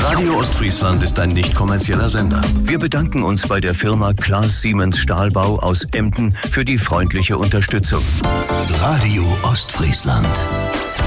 Radio Ostfriesland ist ein nicht kommerzieller Sender. Wir bedanken uns bei der Firma Klaas Siemens Stahlbau aus Emden für die freundliche Unterstützung. Radio Ostfriesland.